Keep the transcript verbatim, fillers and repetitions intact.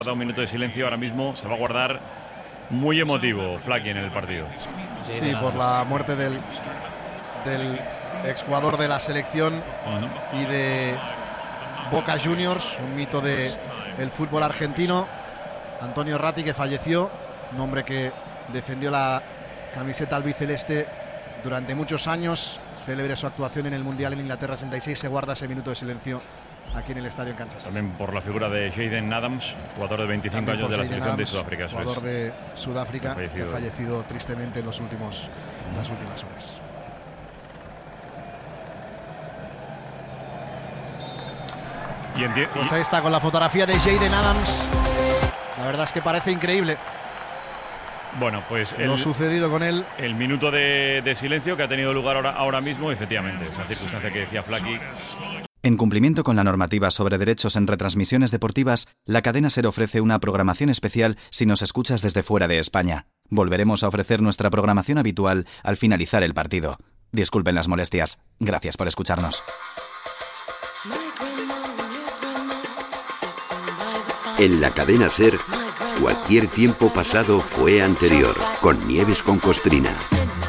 Un minuto de silencio ahora mismo se va a guardar, muy emotivo Flaky en el partido. Sí, por la muerte del, del exjugador de la selección uh-huh. y de Boca Juniors, un mito del de fútbol argentino, Antonio Ratti, que falleció, un hombre que defendió la camiseta albiceleste durante muchos años, célebre su actuación en el Mundial en Inglaterra sesenta y seis, se guarda ese minuto de silencio aquí en el estadio en Kansas. También por la figura de Jayden Adams, jugador de veinticinco También años de la selección Adams, de Sudáfrica. Jugador es. de Sudáfrica que ha, que ha fallecido tristemente en los últimos, en las últimas horas. Y enti- pues ahí está con la fotografía de Jayden Adams. La verdad es que parece increíble. Bueno, pues lo el, sucedido con él. El minuto de, de silencio que ha tenido lugar ahora, ahora mismo, efectivamente, esa circunstancia que decía Flaky. En cumplimiento con la normativa sobre derechos en retransmisiones deportivas, la cadena SER ofrece una programación especial si nos escuchas desde fuera de España. Volveremos a ofrecer nuestra programación habitual al finalizar el partido. Disculpen las molestias. Gracias por escucharnos. En la cadena SER, cualquier tiempo pasado fue anterior, con Nieves con Costrina.